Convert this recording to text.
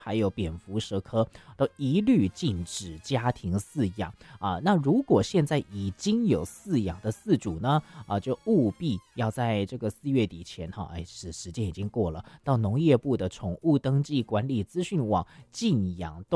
还有蝙蝠蛇科都一律禁止家庭饲养啊。那如果现在已经有饲养的饲主呢，就务必要在这个4月底前时间已经过了，到农业部的宠物登记管理资讯网禁养